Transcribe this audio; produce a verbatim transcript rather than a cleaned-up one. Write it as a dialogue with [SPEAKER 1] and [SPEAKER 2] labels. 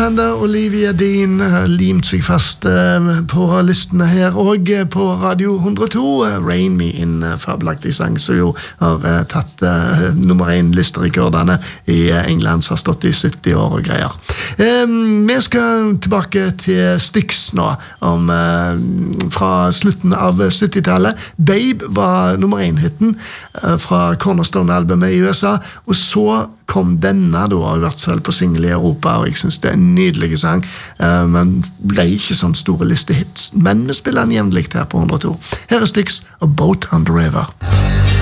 [SPEAKER 1] Alexander Olivia Dean limt seg fast på listene her, og på Radio hundre og to, Rain Me, en fabelaktig sang som jo har tatt uh, nummer en listerekordene i England, som har stått i sytti år og greier. Um, vi skal tilbake til Styx nå, om, uh, fra slutten av syttitallet. Babe var nummer en-hitten uh, fra Cornerstone-albumet i U S A, og så kom denne da, i hvert fall på single i Europa, og jeg synes det er en nydelig sang, uh, men ble ikke sånn store listehits. Men vi spiller den jevnlig her på hundre og to. Her er Styx og Boat on the River.